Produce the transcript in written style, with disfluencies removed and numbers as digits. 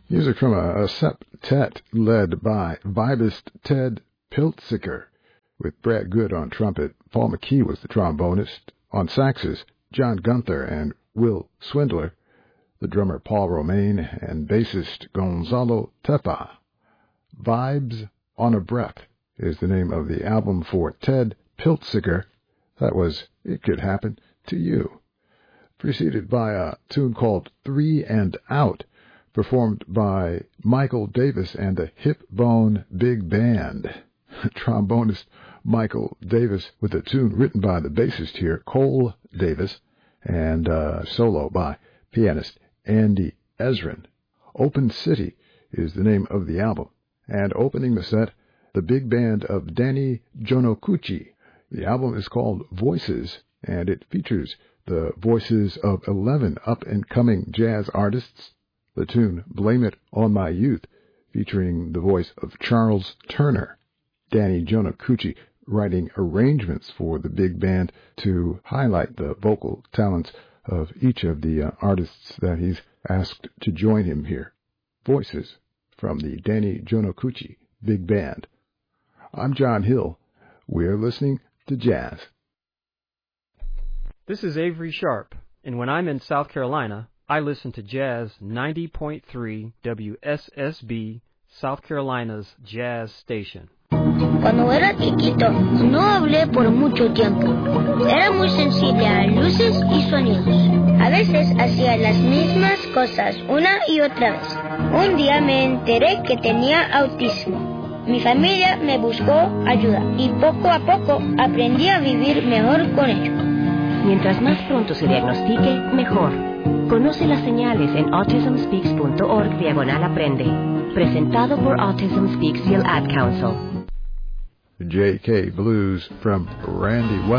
Music from a septet led by vibist Ted Piltzicker, with Brad Good on trumpet. Paul McKee was the trombonist. On saxes, John Gunther and Will Swindler, the drummer Paul Romaine, and bassist Gonzalo Tepa. Vibes on a Breath is the name of the album for Ted Piltzicker. That was It Could Happen to You. Preceded by a tune called 3 and Out, performed by Michael Davis and the Hip Bone Big Band. Trombonist Michael Davis with a tune written by the bassist here, Cole Davis, and solo by pianist Andy Ezrin. Open City is the name of the album. And opening the set, the big band of Danny Jonokuchi. The album is called Voices, and it features the voices of 11 up-and-coming jazz artists. The tune Blame It on My Youth, featuring the voice of Charles Turner. Danny Jonokuchi writing arrangements for the big band to highlight the vocal talents of each of the artists that he's asked to join him here. Voices from the Danny Jonokuchi Big Band. I'm John Hill. We're listening to jazz. This is Avery Sharp, and when I'm in South Carolina, I listen to Jazz 90.3 WSSB, South Carolina's jazz station. Cuando era chiquito, no hablé por mucho tiempo. Era muy sensible a luces y sonidos. A veces hacía las mismas cosas una y otra vez. Un día me enteré que tenía autismo. Mi familia me buscó ayuda y poco a poco aprendí a vivir mejor con ello. Mientras más pronto se diagnostique, mejor. Conoce las señales en autismspeaks.org/aprende. Presentado por Autism Speaks y el Ad Council. J.K. Blues from Randy West.